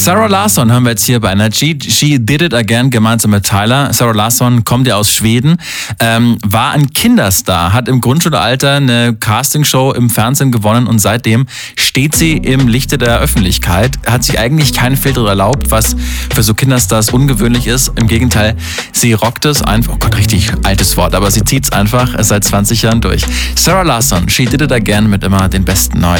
Sarah Larsson hören wir jetzt hier bei Energy. She Did It Again gemeinsam mit Tyler. Sarah Larsson kommt ja aus Schweden, war ein Kinderstar, hat im Grundschulalter eine Castingshow im Fernsehen gewonnen und seitdem steht sie im Lichte der Öffentlichkeit. Hat sich eigentlich keinen Filter erlaubt, was für so Kinderstars ungewöhnlich ist. Im Gegenteil, sie rockt es einfach, oh Gott, richtig altes Wort, aber sie zieht es einfach seit 20 Jahren durch. Sarah Larsson, She Did It Again mit immer den besten neuen